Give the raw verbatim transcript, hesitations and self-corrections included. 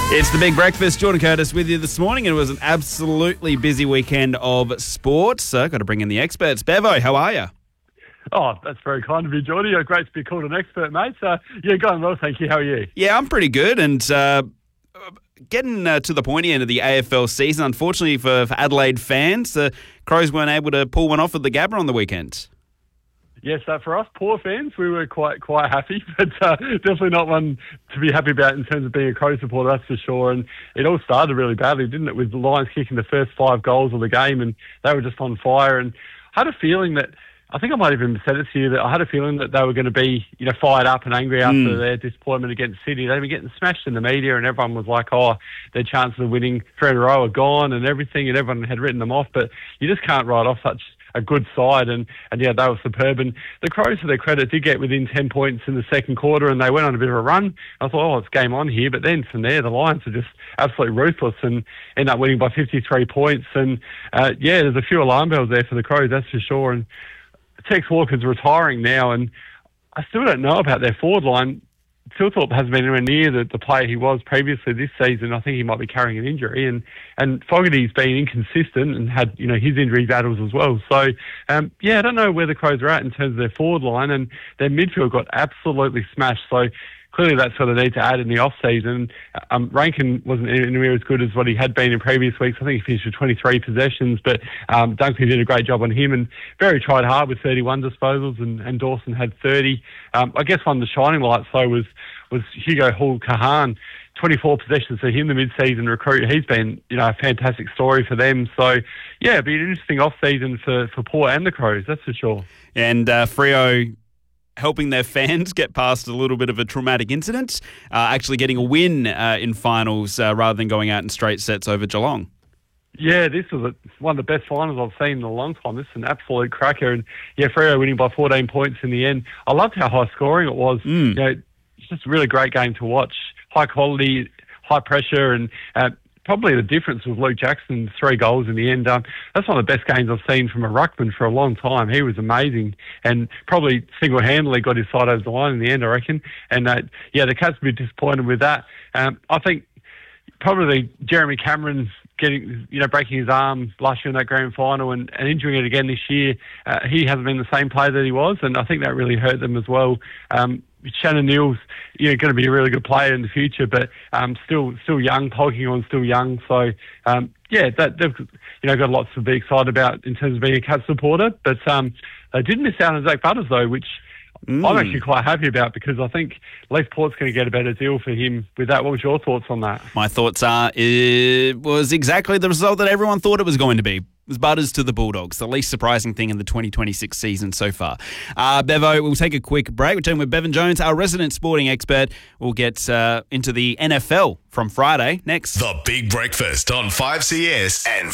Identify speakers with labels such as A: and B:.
A: It's the Big Breakfast. Jordan Curtis with you this morning. It was an absolutely busy weekend of sports. So got to bring in the experts. Bevo, how are you?
B: Oh, that's very kind of you, Jordy. You're great to be called an expert, mate. So, yeah, going well, thank you. How are you?
A: Yeah, I'm pretty good. And uh, getting uh, to the pointy end of the A F L season, unfortunately for, for Adelaide fans, the Crows weren't able to pull one off at the Gabba on the weekend.
B: Yes, uh, for us poor fans, we were quite quite happy, but uh, definitely not one to be happy about in terms of being a Crow supporter, that's for sure. And it all started really badly, didn't it, with the Lions kicking the first five goals of the game, and they were just on fire. And I had a feeling that, I think I might have even said it to you, that I had a feeling that they were going to be, you know, fired up and angry after mm. their disappointment against Sydney. They'd been getting smashed in the media, and everyone was like, oh, their chances of winning three in a row are gone and everything, and everyone had written them off. But you just can't write off such a good side, and, and yeah, they were superb. And the Crows, to their credit, did get within ten points in the second quarter, and they went on a bit of a run. I thought, oh, it's game on here. But then from there, the Lions are just absolutely ruthless and end up winning by fifty-three points. And uh, yeah, there's a few alarm bells there for the Crows, that's for sure. And Tex Walker's retiring now, and I still don't know about their forward line. Philthorpe hasn't been anywhere near the, the player he was previously this season. I think he might be carrying an injury, and, and Fogarty's been inconsistent and had, you know, his injury battles as well. So, um, yeah, I don't know where the Crows are at in terms of their forward line, and their midfield got absolutely smashed. So clearly that's what they need to add in the off-season. Um, Rankin wasn't anywhere as good as what he had been in previous weeks. I think he finished with twenty-three possessions, but um, Dunkley did a great job on him, and Berry tried hard with thirty-one disposals, and, and Dawson had thirty. Um, I guess one of the shining lights, though, was, was Hugo Hull-Kahan. twenty-four possessions for him, the mid-season recruit. He's been, you know, a fantastic story for them. So, yeah, it'll be an interesting off-season for, for Port and the Crows, that's for sure.
A: And uh, Freo helping their fans get past a little bit of a traumatic incident, uh, actually getting a win uh, in finals uh, rather than going out in straight sets over Geelong.
B: Yeah, this was a, one of the best finals I've seen in a long time. This is an absolute cracker. And, yeah, Freo winning by fourteen points in the end. I loved how high scoring it was.
A: Mm.
B: You know, it's just a really great game to watch. High quality, high pressure, and uh, probably the difference was Luke Jackson's three goals in the end. Um, that's one of the best games I've seen from a ruckman for a long time. He was amazing, and probably single-handedly got his side over the line in the end, I reckon. And, uh, yeah, the Cats will be disappointed with that. Um, I think probably Jeremy Cameron's getting, you know, breaking his arm last year in that grand final and, and injuring it again this year. Uh, he hasn't been the same player that he was, and I think that really hurt them as well. Um, Shannon Neal's, you know, going to be a really good player in the future, but um, still still young, Polkinghorne's still young. So, um, yeah, that, they've, you know, got lots to be excited about in terms of being a Cats supporter. But um, they did miss out on Zach Butters, though, which mm. I'm actually quite happy about, because I think Leith Port's going to get a better deal for him with that. What was your thoughts on that?
A: My thoughts are it was exactly the result that everyone thought it was going to be. It was Butters to the Bulldogs, the least surprising thing in the twenty twenty-six season so far. Uh, Bevo, we'll take a quick break. We're talking with Bevan Jones, our resident sporting expert. We'll get uh, into the N F L from Friday next.
C: The Big Breakfast on five C S and